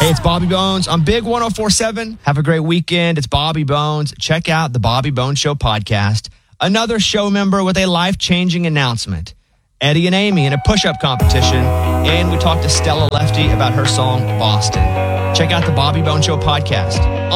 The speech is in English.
Hey, it's Bobby Bones on Big 104.7. Have a great weekend. It's Bobby Bones. Check out the Bobby Bones Show podcast. Another show member with a life-changing announcement. Eddie and Amy in a push-up competition. And we talked to Stella Lefty about her song, Boston. Check out the Bobby Bones Show podcast.